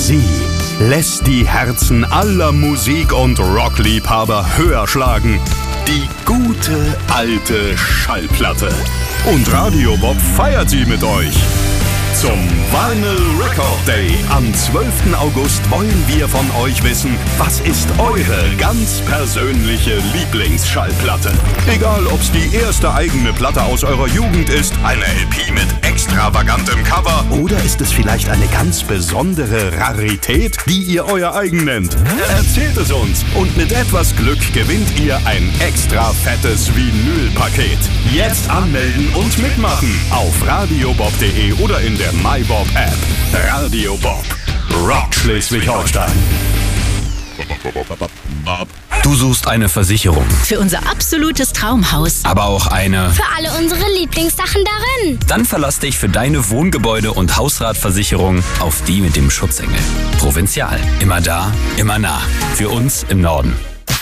Sie lässt die Herzen aller Musik- und Rockliebhaber höher schlagen. Die gute alte Schallplatte. Und Radio Bob feiert sie mit euch. Zum Vinyl Record Day am 12. August wollen wir von euch wissen, was ist eure ganz persönliche Lieblingsschallplatte? Egal, ob's die erste eigene Platte aus eurer Jugend ist, eine LP mit extravagantem Cover oder ist es vielleicht eine ganz besondere Rarität, die ihr euer eigen nennt? Erzählt es uns und mit etwas Glück gewinnt ihr ein extra fettes Vinylpaket. Jetzt anmelden und mitmachen auf radiobob.de oder in der MyBob-App. Radio Bob. Rock Schleswig-Holstein. Du suchst eine Versicherung. Für unser absolutes Traumhaus. Aber auch eine für alle unsere Lieblingssachen darin. Dann verlass dich für deine Wohngebäude- und Hausratversicherung auf die mit dem Schutzengel. Provinzial. Immer da, immer nah. Für uns im Norden.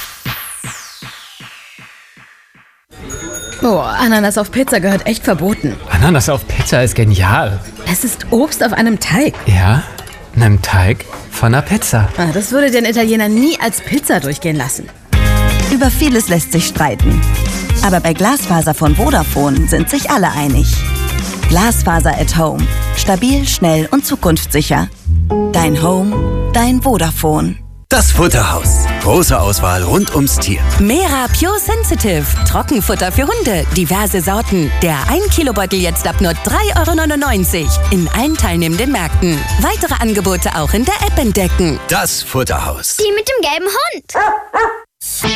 Boah, Ananas auf Pizza gehört echt verboten. Ananas auf Pizza ist genial. Es ist Obst auf einem Teig. Ja, einem Teig von einer Pizza. Das würde den Italiener nie als Pizza durchgehen lassen. Über vieles lässt sich streiten. Aber bei Glasfaser von Vodafone sind sich alle einig. Glasfaser at Home. Stabil, schnell und zukunftssicher. Dein Home, dein Vodafone. Das Futterhaus. Große Auswahl rund ums Tier. Mera Pure Sensitive. Trockenfutter für Hunde. Diverse Sorten. Der 1-Kilo-Beutel jetzt ab nur 3,99 € in allen teilnehmenden Märkten. Weitere Angebote auch in der App entdecken. Das Futterhaus. Die mit dem gelben Hund.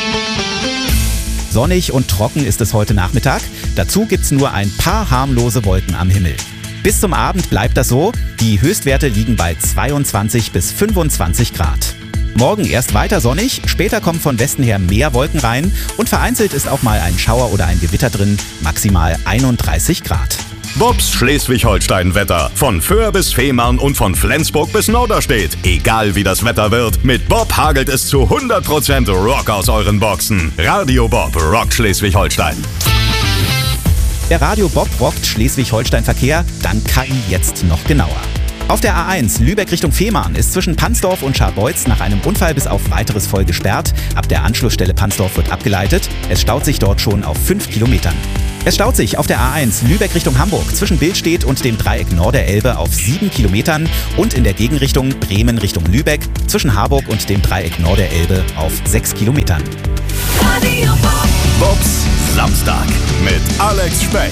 Sonnig und trocken ist es heute Nachmittag. Dazu gibt's nur ein paar harmlose Wolken am Himmel. Bis zum Abend bleibt das so. Die Höchstwerte liegen bei 22 bis 25 Grad. Morgen erst weiter sonnig, später kommen von Westen her mehr Wolken rein und vereinzelt ist auch mal ein Schauer oder ein Gewitter drin, maximal 31 Grad. Bobs Schleswig-Holstein-Wetter. Von Föhr bis Fehmarn und von Flensburg bis Norderstedt. Egal wie das Wetter wird, mit Bob hagelt es zu 100% Rock aus euren Boxen. Radio Bob rockt Schleswig-Holstein. Der Radio Bob rockt Schleswig-Holstein-Verkehr, dann KI jetzt noch genauer. Auf der A1 Lübeck Richtung Fehmarn ist zwischen Pansdorf und Scharbeutz nach einem Unfall bis auf weiteres voll gesperrt. Ab der Anschlussstelle Pansdorf wird abgeleitet. Es staut sich dort schon auf 5 Kilometern. Es staut sich auf der A1 Lübeck Richtung Hamburg zwischen Billstedt und dem Dreieck Norderelbe auf 7 Kilometern und in der Gegenrichtung Bremen Richtung Lübeck zwischen Harburg und dem Dreieck Norderelbe auf 6 Kilometern. Radio Bob. Bobs Samstag mit Alex Speck.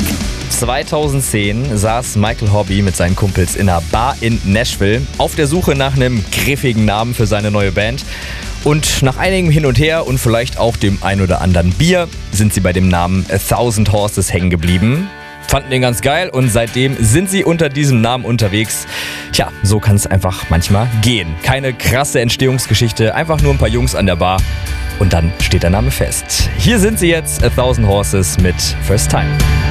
2010 saß Michael Hobby mit seinen Kumpels in einer Bar in Nashville auf der Suche nach einem griffigen Namen für seine neue Band. Und nach einigem Hin und Her und vielleicht auch dem ein oder anderen Bier sind sie bei dem Namen 1000 Horses hängen geblieben. Fanden den ganz geil und seitdem sind sie unter diesem Namen unterwegs. Tja, so kann es einfach manchmal gehen. Keine krasse Entstehungsgeschichte, einfach nur ein paar Jungs an der Bar und dann steht der Name fest. Hier sind sie jetzt, 1000 Horses mit First Time.